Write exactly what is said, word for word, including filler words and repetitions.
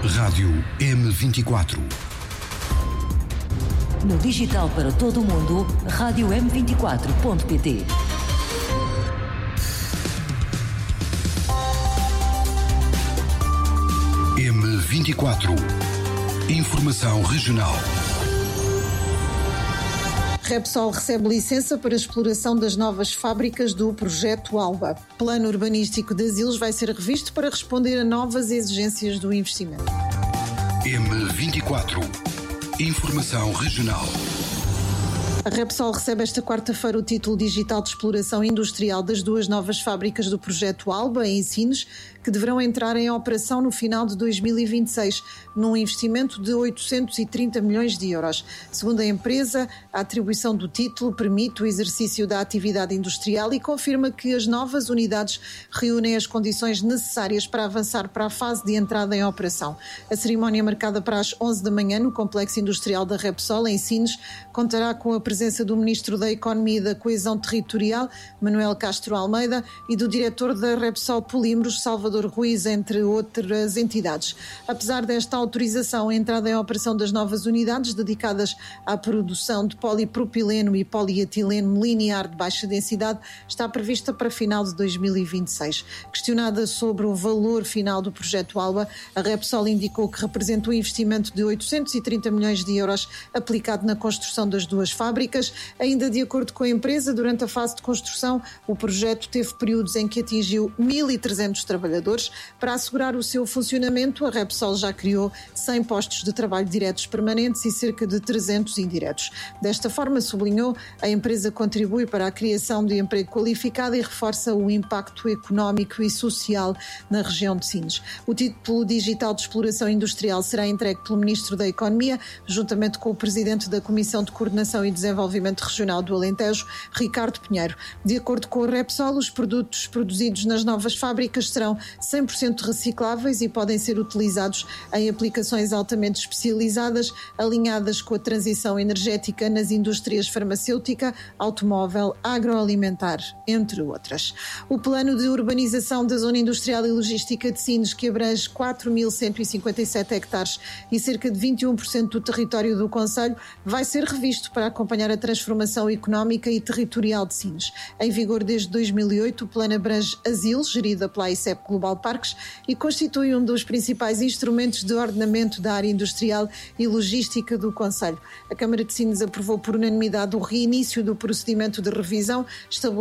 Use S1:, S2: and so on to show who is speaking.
S1: Rádio M vinte e quatro.
S2: No digital para todo o mundo, rádio m vinte e quatro ponto pt.
S1: M vinte e quatro. Informação regional.
S3: Repsol recebe licença para a exploração das novas fábricas do projeto Alba. Plano urbanístico de Asilos vai ser revisto para responder a novas exigências do investimento.
S1: M vinte e quatro. Informação regional.
S3: A Repsol recebe esta quarta-feira o título digital de exploração industrial das duas novas fábricas do projeto Alba, em Sines, que deverão entrar em operação no final de dois mil e vinte e seis, num investimento de oitocentos e trinta milhões de euros. Segundo a empresa, a atribuição do título permite o exercício da atividade industrial e confirma que as novas unidades reúnem as condições necessárias para avançar para a fase de entrada em operação. A cerimónia, marcada para as onze da manhã no Complexo Industrial da Repsol, em Sines, contará com a presença do Ministro da Economia e da Coesão Territorial, Manuel Castro Almeida, e do diretor da Repsol Polímeros, Salvador Ruiz, entre outras entidades. Apesar desta autorização, a entrada em operação das novas unidades dedicadas à produção de polipropileno e polietileno linear de baixa densidade está prevista para final de dois mil e vinte e seis. Questionada sobre o valor final do projeto Alba, a Repsol indicou que representa um investimento de oitocentos e trinta milhões de euros aplicado na construção das duas fábricas. Ainda de acordo com a empresa, durante a fase de construção, o projeto teve períodos em que atingiu mil e trezentos trabalhadores. Para assegurar o seu funcionamento, a Repsol já criou cem postos de trabalho diretos permanentes e cerca de trezentos indiretos. Desta forma, sublinhou, a empresa contribui para a criação de emprego qualificado e reforça o impacto económico e social na região de Sines. O título digital de exploração industrial será entregue pelo Ministro da Economia, juntamente com o Presidente da Comissão de Coordenação e Desenvolvimento Regional do Alentejo, Ricardo Pinheiro. De acordo com a Repsol, os produtos produzidos nas novas fábricas serão cem por cento recicláveis e podem ser utilizados em aplicações altamente especializadas, alinhadas com a transição energética nas indústrias farmacêutica, automóvel, agroalimentar, entre outras. O plano de urbanização da Zona Industrial e Logística de Sines, que abrange quatro mil cento e cinquenta e sete hectares e cerca de vinte e um por cento do território do concelho, vai ser revisto para acompanhar a transformação económica e territorial de Sines. Em vigor desde dois mil e oito, o plano abrange Asilos, gerida pela I C E P Global Parques, e constitui um dos principais instrumentos de ordenamento da área industrial e logística do concelho. A Câmara de Sines aprovou por unanimidade o reinício do procedimento de revisão, estabelecendo